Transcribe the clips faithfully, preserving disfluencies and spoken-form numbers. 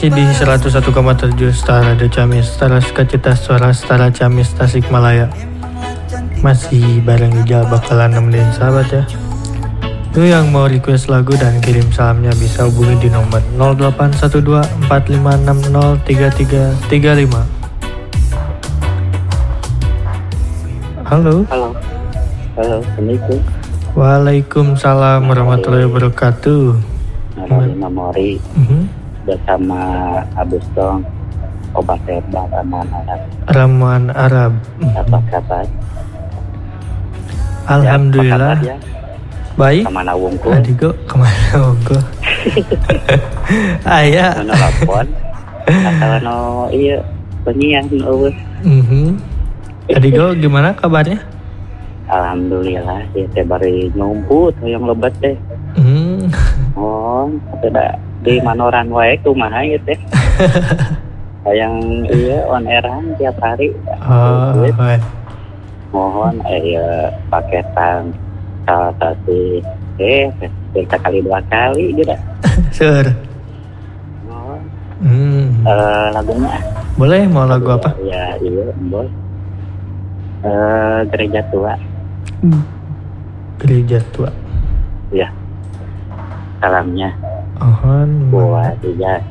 Masih di seratus satu koma tujuh Setara Radio Ciamis, Setara Sukacita, Suara Setara Ciamis, Tasikmalaya. Masih bareng Ijal bakalan nemenin sahabat ya. Itu yang mau request lagu dan kirim salamnya bisa hubungi di nomor nol delapan satu dua empat lima enam nol tiga tiga tiga lima. Halo. Halo. Halo, Assalamualaikum. Waalaikumsalam warahmatullahi wabarakatuh. Dari Memori uh-huh. bersama Abus Dong, Obat Herbal Ramuan Arab. Ramuan Arab. Apa kabar? Alhamdulillah. Ya, apa kabar, ya? Baik. Kemana wungkul? Adigo kemana wungkul? Ayah. Mana lapor? Atau no iya penyiar no. Mhm. Adigo gimana kabarnya? Alhamdulillah, ya teh bari nyumput yang lebat teh. Hmm. Oh, tidak di manoran wae kumaha ieu teh. Yang iya on airan tiap hari. Oh, oh. Mohon eh paketan salah satu eh kita kali dua kali gitu dah. Sure. Oh. Hmm. Eh lagunya. Boleh mau lagu apa? Ya, iya, bos. Eh gereja tua. Hmm. Gereja tua. Ya. Salamnya. Ohon. Buat dia.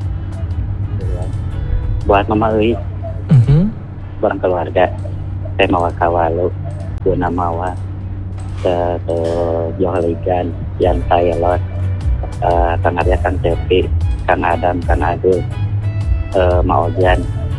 Buat Mama Ui. Mhm. Buat keluarga. Saya mawa kawalu. Guna mawa. Ke Johligan yang Taylor. Eh Kang Arya, Kang Cepi, Kang Adam, Kang Adul. Eh Maojan.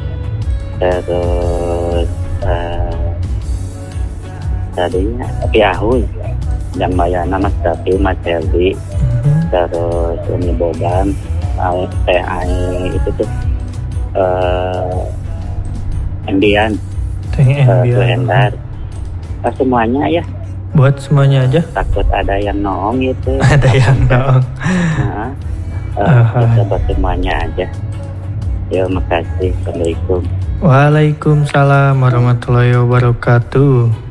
Terus eh tadinya Piahui yang Mayana Mas Davi, Mas Selvi, mm-hmm. terus Uni Bogam, Teh Ai itu tuh uh, Endian, Teh Endian, uh, uh, semuanya ya. Buat semuanya aja. Takut ada yang noong gitu. Ada yang noong. Nah, uh, kita buat semuanya aja. Ya, makasih. Assalamualaikum. Waalaikumsalam warahmatullahi wabarakatuh.